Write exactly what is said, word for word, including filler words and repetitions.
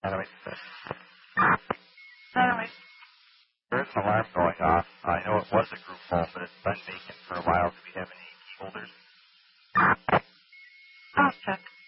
Anyway, Anyway. there's an alarm going off. I know it was a group home, but it's been vacant for a while. Do we have any key holders? I'll check.